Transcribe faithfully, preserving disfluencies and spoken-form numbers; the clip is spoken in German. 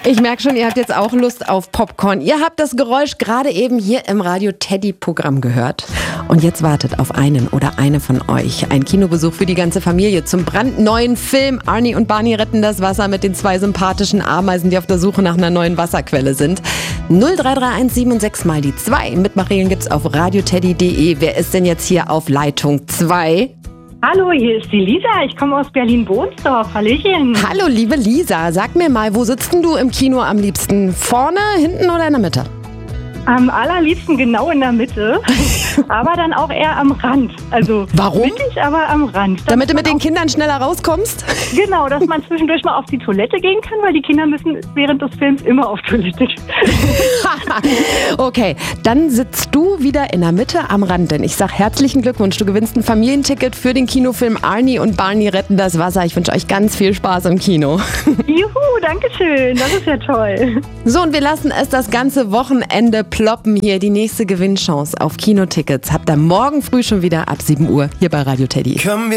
Ich merke schon, ihr habt jetzt auch Lust auf Popcorn. Ihr habt das Geräusch gerade eben hier im Radio Teddy-Programm gehört. Und jetzt wartet auf einen oder eine von euch ein Kinobesuch für die ganze Familie zum brandneuen Film Arnie und Barney retten das Wasser mit den zwei sympathischen Ameisen, die auf der Suche nach einer neuen Wasserquelle sind. null drei drei eins sieben sechs mal die zwei. Mitmachen gibt's auf radioteddy punkt de. Wer ist denn jetzt hier auf Leitung zwei? Hallo, hier ist die Lisa. Ich komme aus Berlin-Bohnsdorf. Hallöchen. Hallo, liebe Lisa. Sag mir mal, wo sitzt denn du im Kino am liebsten? Vorne, hinten oder in der Mitte? Am allerliebsten genau in der Mitte, aber dann auch eher am Rand. Also warum? Mittig, aber am Rand. Damit du mit den Kindern schneller rauskommst? Genau, dass man zwischendurch mal auf die Toilette gehen kann, weil die Kinder müssen während des Films immer auf Toilette. Okay, dann sitzt du wieder in der Mitte am Rand, denn ich sag herzlichen Glückwunsch. Du gewinnst ein Familienticket für den Kinofilm Arnie und Barney retten das Wasser. Ich wünsche euch ganz viel Spaß im Kino. Juhu, danke schön. Das ist ja toll. So, und wir lassen es das ganze Wochenende ploppen hier. Die nächste Gewinnchance auf Kinotickets habt ihr morgen früh schon wieder ab sieben Uhr hier bei Radio Teddy.